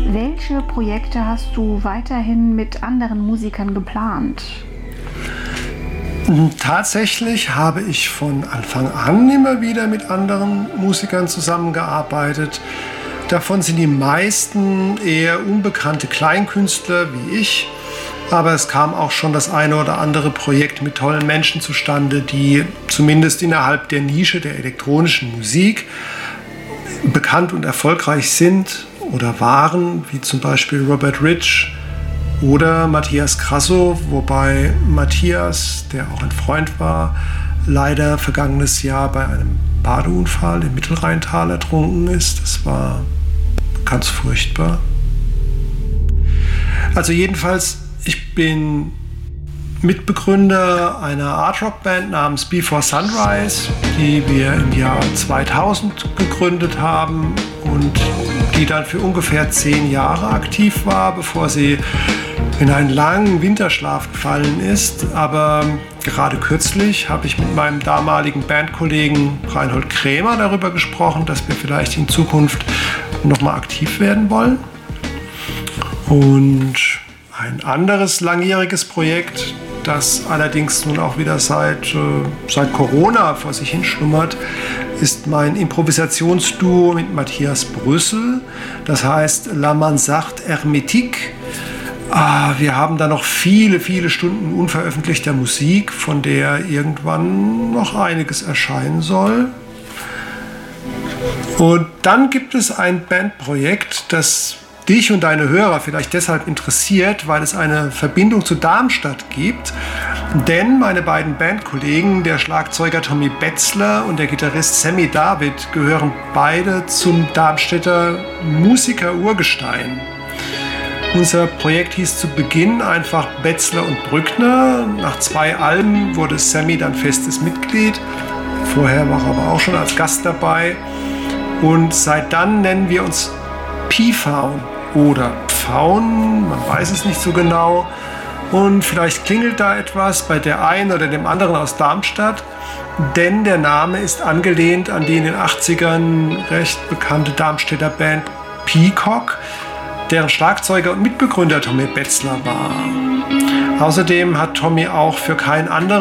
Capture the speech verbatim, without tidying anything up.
Welche Projekte hast du weiterhin mit anderen Musikern geplant? Tatsächlich habe ich von Anfang an immer wieder mit anderen Musikern zusammengearbeitet. Davon sind die meisten eher unbekannte Kleinkünstler wie ich. Aber es kam auch schon das eine oder andere Projekt mit tollen Menschen zustande, die zumindest innerhalb der Nische der elektronischen Musik bekannt und erfolgreich sind oder waren, wie zum Beispiel Robert Rich oder Matthias Krasso, wobei Matthias, der auch ein Freund war, leider vergangenes Jahr bei einem Badeunfall im Mittelrheintal ertrunken ist. Das war ganz furchtbar. Also jedenfalls, ich bin Mitbegründer einer Art-Rock-Band namens Before Sunrise, die wir im Jahr zweitausend gegründet haben und die dann für ungefähr zehn Jahre aktiv war, bevor sie in einen langen Winterschlaf gefallen ist. Aber gerade kürzlich habe ich mit meinem damaligen Bandkollegen Reinhold Krämer darüber gesprochen, dass wir vielleicht in Zukunft nochmal aktiv werden wollen. Und ein anderes langjähriges Projekt, das allerdings nun auch wieder seit, äh, seit Corona vor sich hinschlummert, ist mein Improvisationsduo mit Matthias Brüssel. Das heißt La Mansarde Hermétique. Ah, wir haben da noch viele, viele Stunden unveröffentlichter Musik, von der irgendwann noch einiges erscheinen soll. Und dann gibt es ein Bandprojekt, das dich und deine Hörer vielleicht deshalb interessiert, weil es eine Verbindung zu Darmstadt gibt. Denn meine beiden Bandkollegen, der Schlagzeuger Tommy Betzler und der Gitarrist Sammy David, gehören beide zum Darmstädter Musiker-Urgestein. Unser Projekt hieß zu Beginn einfach Betzler und Brückner. Nach zwei Alben wurde Sammy dann festes Mitglied. Vorher war er aber auch schon als Gast dabei. Und seit dann nennen wir uns P-Faun oder Pfauen, man weiß es nicht so genau. Und vielleicht klingelt da etwas bei der einen oder dem anderen aus Darmstadt, denn der Name ist angelehnt an die in den achtzigern recht bekannte Darmstädter Band Peacock, deren Schlagzeuger und Mitbegründer Tommy Betzler war. Außerdem hat Tommy auch für keinen anderen